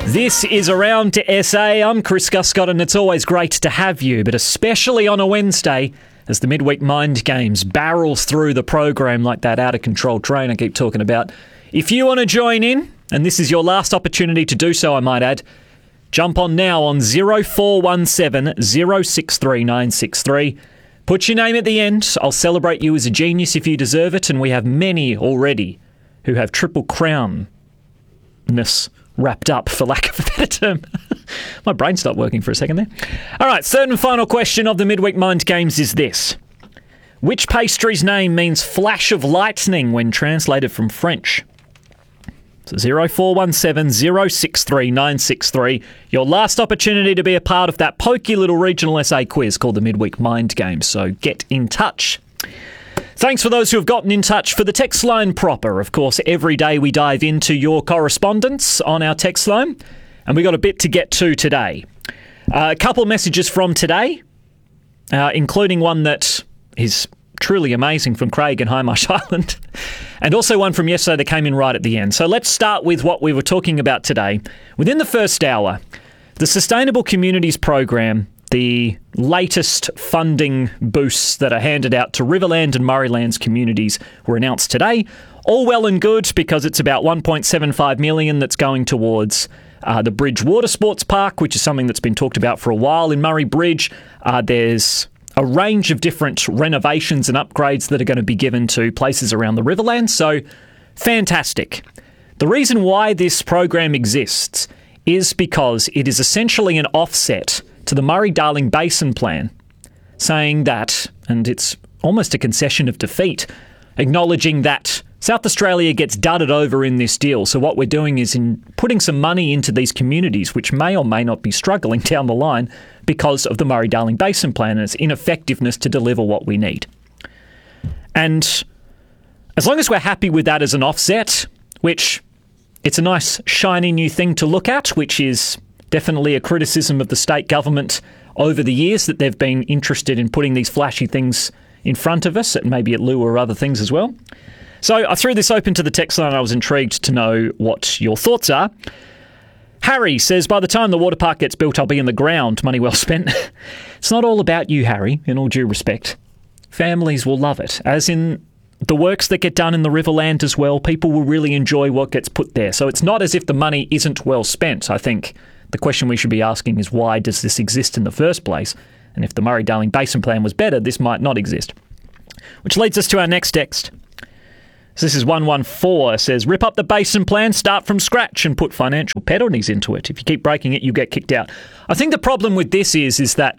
This is Around to SA. I'm Chris Guscott, and it's always great to have you, but especially on a Wednesday as the midweek mind games barrels through the program like that out-of-control train I keep talking about. If you want to join in, and this is your last opportunity to do so, I might add, jump on now on 0417 063 963. Put your name at the end. I'll celebrate you as a genius if you deserve it, and we have many already who have Triple Crown-ness wrapped up, for lack of a better term. My brain stopped working for a second there. All right, third and final question of the midweek mind games is this. Which pastry's name means flash of lightning when translated from French? So 0417 063 963. Your last opportunity to be a part of that pokey little regional SA quiz called the Midweek Mind Games. So get in touch. Thanks for those who have gotten in touch for the text line proper. Of course, every day we dive into your correspondence on our text line, and we got a bit to get to today. A couple of messages from today, including one that is truly amazing from Craig in Highmarsh Island, and also one from yesterday that came in right at the end. So let's start with what we were talking about today. Within the first hour, the Sustainable Communities Program, the latest funding boosts that are handed out to Riverland and Murraylands communities were announced today. All well and good because it's about $1.75 million that's going towards the Bridge Water Sports Park, which is something that's been talked about for a while in Murray Bridge. There's a range of different renovations and upgrades that are going to be given to places around the Riverland. So, fantastic. The reason why this program exists is because it is essentially an offset to the Murray-Darling Basin Plan, saying that, and it's almost a concession of defeat, acknowledging that South Australia gets dudded over in this deal. So what we're doing is in putting some money into these communities, which may or may not be struggling down the line because of the Murray-Darling Basin Plan and its ineffectiveness to deliver what we need. And as long as we're happy with that as an offset, which it's a nice shiny new thing to look at, which is definitely a criticism of the state government over the years that they've been interested in putting these flashy things in front of us, and maybe at lieu or other things as well. So I threw this open to the text line. I was intrigued to know what your thoughts are. Harry says, by the time the water park gets built, I'll be in the ground. Money well spent. It's not all about you, Harry, in all due respect. Families will love it, as in the works that get done in the Riverland as well. People will really enjoy what gets put there. So it's not as if the money isn't well spent. I think the question we should be asking is, why does this exist in the first place? And if the Murray-Darling Basin Plan was better, this might not exist. Which leads us to our next text. So this is 114, says, rip up the Basin Plan, start from scratch and put financial penalties into it. If you keep breaking it, you get kicked out. I think the problem with this is that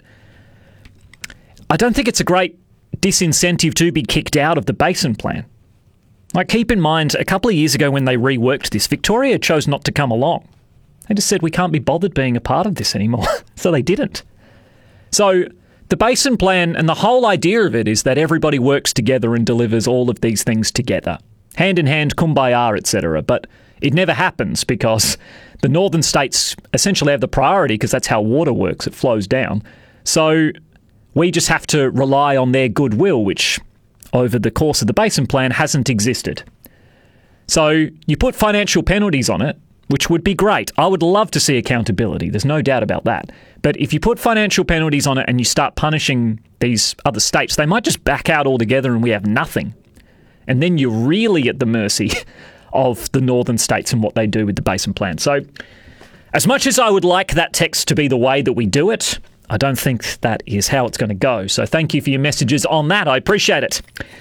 I don't think it's a great disincentive to be kicked out of the Basin Plan. Like, keep in mind, a couple of years ago when they reworked this, Victoria chose not to come along. They just said, we can't be bothered being a part of this anymore. So they didn't. So the Basin Plan and the whole idea of it is that everybody works together and delivers all of these things together. Hand in hand, kumbaya, etc. But it never happens because the northern states essentially have the priority because that's how water works. It flows down. So we just have to rely on their goodwill, which over the course of the Basin Plan hasn't existed. So you put financial penalties on it, which would be great. I would love to see accountability. There's no doubt about that. But if you put financial penalties on it and you start punishing these other states, they might just back out altogether and we have nothing. And then you're really at the mercy of the northern states and what they do with the Basin Plan. So as much as I would like that text to be the way that we do it, I don't think that is how it's going to go. So thank you for your messages on that. I appreciate it.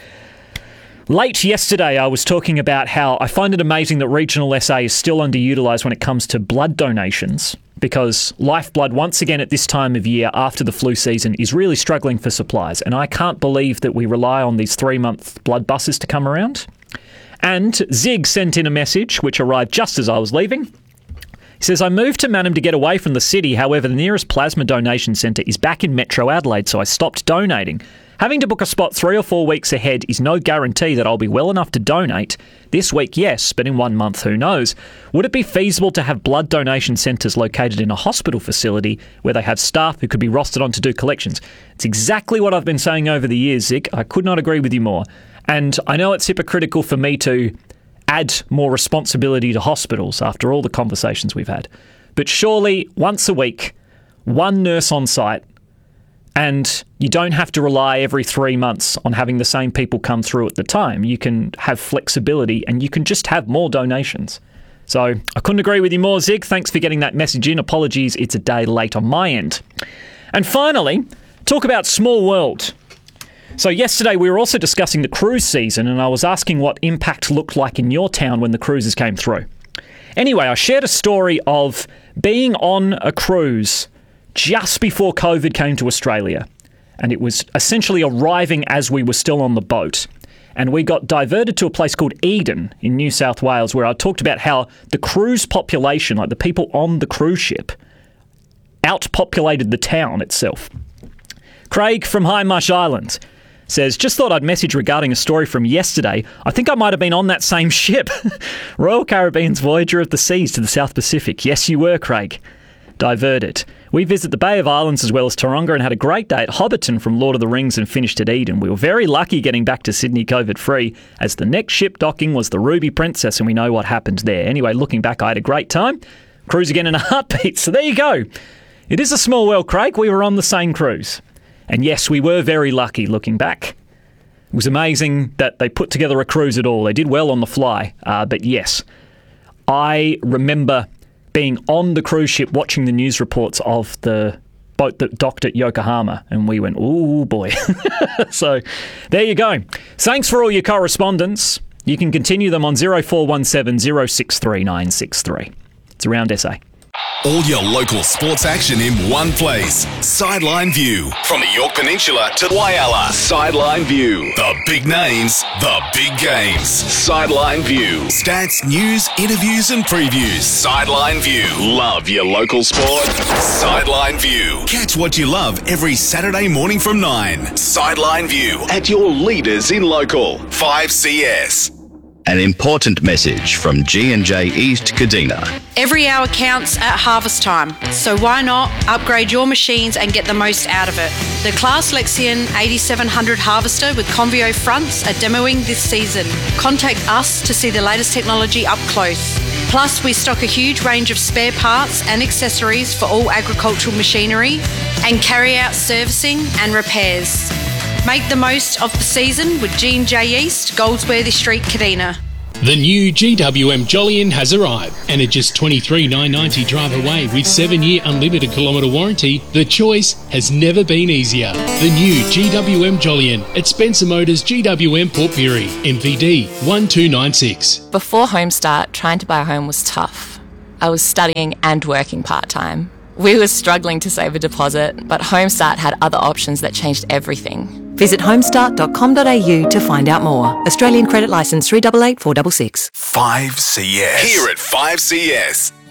Late yesterday, I was talking about how I find it amazing that regional SA is still underutilised when it comes to blood donations, because Lifeblood, once again at this time of year after the flu season, is really struggling for supplies. And I can't believe that we rely on these 3-month blood buses to come around. And Zig sent in a message, which arrived just as I was leaving. He says, I moved to Mannum to get away from the city. However, the nearest plasma donation centre is back in Metro Adelaide, so I stopped donating. Having to book a spot 3 or 4 weeks ahead is no guarantee that I'll be well enough to donate. This week, yes, but in 1 month, who knows? Would it be feasible to have blood donation centres located in a hospital facility where they have staff who could be rostered on to do collections? It's exactly what I've been saying over the years, Zig. I could not agree with you more. And I know it's hypocritical for me to add more responsibility to hospitals after all the conversations we've had. but surely once a week, one nurse on site, and you don't have to rely every 3 months on having the same people come through at the time. You can have flexibility and you can just have more donations. So I couldn't agree with you more, Zig. Thanks for getting that message in. Apologies, it's a day late on my end. And finally, talk about small world. So yesterday we were also discussing the cruise season, and I was asking what impact looked like in your town when the cruises came through. Anyway, I shared a story of being on a cruise just before COVID came to Australia, and it was essentially arriving as we were still on the boat. And we got diverted to a place called Eden in New South Wales, where I talked about how the cruise population, like the people on the cruise ship, outpopulated the town itself. Craig from Hindmarsh Island says, just thought I'd message regarding a story from yesterday. I think I might have been on that same ship. Royal Caribbean's Voyager of the Seas to the South Pacific. Yes, you were, Craig. Diverted. We visited the Bay of Islands as well as Taronga and had a great day at Hobbiton from Lord of the Rings and finished at Eden. We were very lucky getting back to Sydney COVID-free, as the next ship docking was the Ruby Princess, and we know what happened there. Anyway, looking back, I had a great time. Cruise again in a heartbeat. So there you go. It is a small world, Craig. We were on the same cruise. And yes, we were very lucky looking back. It was amazing that they put together a cruise at all. They did well on the fly. But yes, I remember being on the cruise ship watching the news reports of the boat that docked at Yokohama, and we went, ooh, boy. So there you go. Thanks for all your correspondence. You can continue them on 0417 063 963. It's Around SA. All your local sports action in one place. Sideline View. From the Yorke Peninsula to Whyalla. Sideline View. The big names, the big games. Sideline View. Stats, news, interviews and previews. Sideline View. Love your local sport. Sideline View. Catch what you love every Saturday morning from 9. Sideline View. At your leaders in local. 5CS. An important message from G&J East Kadina. Every hour counts at harvest time, so why not upgrade your machines and get the most out of it? The Claas Lexion 8700 harvester with Convio fronts are demoing this season. Contact us to see the latest technology up close. Plus, we stock a huge range of spare parts and accessories for all agricultural machinery and carry out servicing and repairs. Make the most of the season with G&J East, Goldsworthy Street, Kadina. The new GWM Jolyon has arrived, and at just $23,990 drive away with 7-year unlimited kilometre warranty, the choice has never been easier. The new GWM Jolyon at Spencer Motors GWM Port Pirie, MVD 1296. Before Homestart, trying to buy a home was tough. I was studying and working part-time. We were struggling to save a deposit, but Homestart had other options that changed everything. Visit homestart.com.au to find out more. Australian Credit Licence 388 466. 5CS. Here at 5CS.